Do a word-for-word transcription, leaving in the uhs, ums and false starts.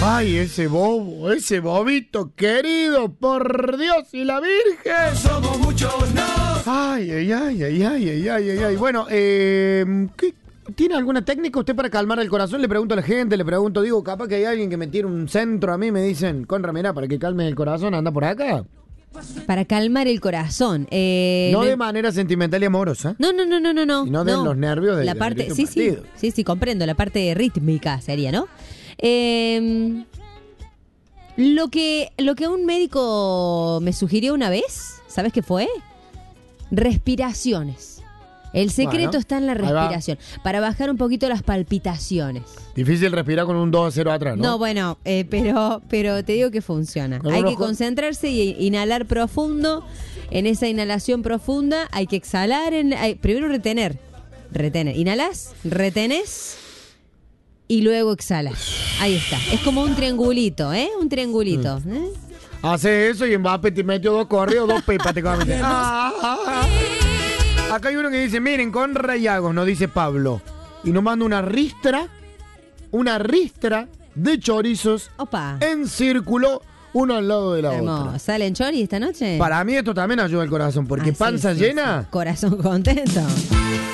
Ay, ese bobo, ese bobito querido, por Dios y la Virgen. Somos muchos, no. Ay, ay, ay, ay, ay, ay, ay, ay, ay. Bueno, eh, ¿qué, ¿tiene alguna técnica usted para calmar el corazón? Le pregunto a la gente, le pregunto, digo, capaz que hay alguien que me tire un centro a mí, me dicen, Conra, mirá, para que calme el corazón, anda por acá. Para calmar el corazón. Eh, No me- de manera sentimental y amorosa, No, no, no, no, no, no. sino de no. los nervios de la de parte, tu sí, sí, partido. sí, sí, comprendo, la parte rítmica sería, ¿no? Eh, lo que, lo que un médico me sugirió una vez, ¿sabes qué fue? Respiraciones. El secreto Bueno, está en la ahí va. respiración, para bajar un poquito las palpitaciones. Difícil respirar con un dos a cero atrás, ¿no? No, bueno, eh, pero, pero te digo que funciona. Con Hay un que ojo- concentrarse y inhalar profundo. En esa inhalación profunda hay que exhalar. En, hay- primero retener. Retener. Inhalás, retenés y luego exhalas. Ahí está. Es como un triangulito, ¿eh? Un triangulito. Mm. ¿eh? Hace eso y Mbappé te metió dos correos, dos pepas te comiste. Ah, ah, ah. Acá hay uno que dice, miren, con rayagos, nos dice Pablo. Y nos manda una ristra, una ristra de chorizos Opa. en círculo, uno al lado de la Hermoso. otra. ¿Salen chori esta noche? Para mí esto también ayuda al corazón, porque Ah, sí, panza sí, llena... sí. Corazón contento.